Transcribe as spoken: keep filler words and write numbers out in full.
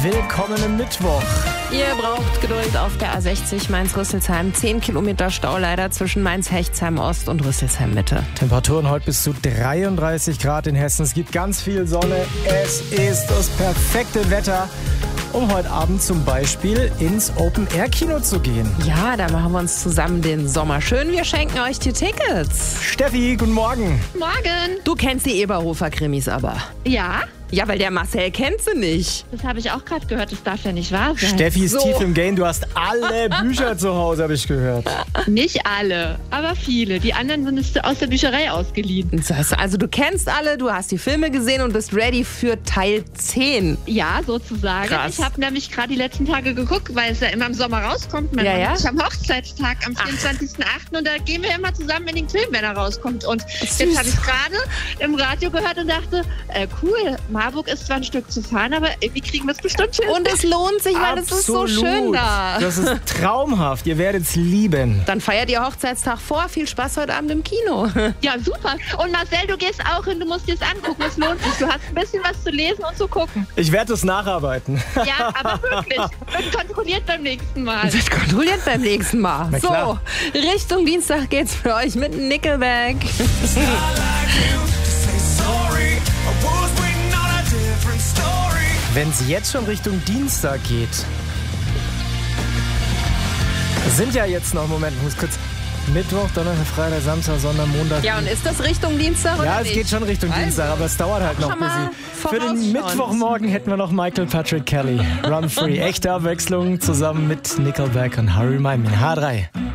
Willkommen im Mittwoch. Ihr braucht Geduld auf der A sechzig Mainz-Rüsselsheim. zehn Kilometer Stau leider zwischen Mainz-Hechtsheim-Ost und Rüsselsheim-Mitte. Temperaturen heute bis zu dreiunddreißig Grad in Hessen. Es gibt ganz viel Sonne. Es ist das perfekte Wetter, um heute Abend zum Beispiel ins Open-Air-Kino zu gehen. Ja, da machen wir uns zusammen den Sommer schön. Wir schenken euch die Tickets. Steffi, guten Morgen. Morgen. Du kennst die Eberhofer-Krimis aber. Ja, Ja, weil der Marcel kennt sie nicht. das habe ich auch gerade gehört. Das darf ja nicht wahr sein. Steffi ist So. tief im Game. Du hast alle Bücher zu Hause, habe ich gehört. Nicht alle, aber viele. Die anderen sind es aus der Bücherei ausgeliehen. Das heißt, also du kennst alle, du hast die Filme gesehen und bist ready für Teil zehn. Ja, sozusagen. Krass. Ich habe nämlich gerade die letzten Tage geguckt, weil es ja immer im Sommer rauskommt. Mein Ja, Mann ja. und ich am Hochzeitstag am vierundzwanzigsten achten und da gehen wir immer zusammen in den Film, wenn er rauskommt. Und Süß. jetzt habe ich gerade im Radio gehört und dachte, äh, cool, Marburg ist zwar ein Stück zu fahren, aber irgendwie kriegen wir es bestimmt hin. Und es lohnt sich, weil es ist so schön da. Das ist traumhaft. Ihr werdet es lieben. Dann feiert ihr Hochzeitstag vor. Viel Spaß heute Abend im Kino. Ja, super. Und Marcel, du gehst auch hin, du musst dir es angucken, es lohnt sich. Du hast ein bisschen was zu lesen und zu gucken. Ich werde es nacharbeiten. Ja, aber wirklich. Wird kontrolliert beim nächsten Mal. Wird kontrolliert beim nächsten Mal. Na So, klar. Richtung Dienstag geht's für euch mit Nickelback. Wenn es jetzt schon Richtung Dienstag geht, sind ja jetzt noch, Moment, ich muss kurz, Mittwoch, Donnerstag, Freitag, Samstag, Sonntag, Montag. Ja, und ist das Richtung Dienstag oder Ja, es nicht? geht schon Richtung Also, Dienstag, aber es dauert halt noch schon bis mal sie. Für den vorausschauen. Mittwochmorgen hätten wir noch Michael Patrick Kelly. Run Free. Echte Abwechslung zusammen mit Nickelback und Harry My in H drei.